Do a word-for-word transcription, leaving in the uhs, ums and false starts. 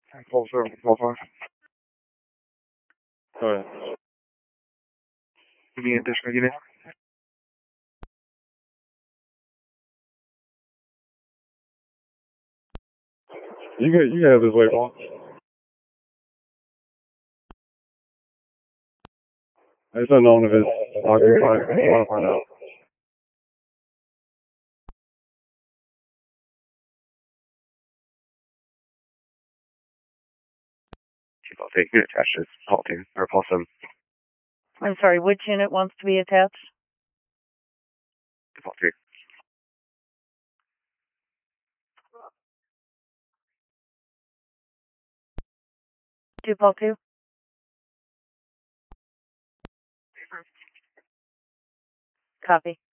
Call zero, call five. Go ahead. Give me additional unit. You can, you can have this way, Paul. It's unknown if it's occupied. I want to find out. I'll take unit attached to call two or call seven. I'm sorry, which unit wants to be attached? Call three. Default two? Copy.